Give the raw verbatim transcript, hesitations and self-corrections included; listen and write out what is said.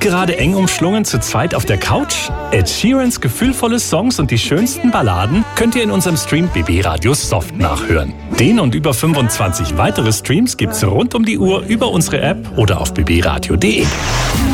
gerade eng umschlungen zu zweit auf der Couch? Ed Sheerans gefühlvolle Songs und die schönsten Balladen könnt ihr in unserem Stream B B Radio Soft nachhören. Den und über fünfundzwanzig weitere Streams gibt's rund um die Uhr über unsere App oder auf b b radio punkt d e.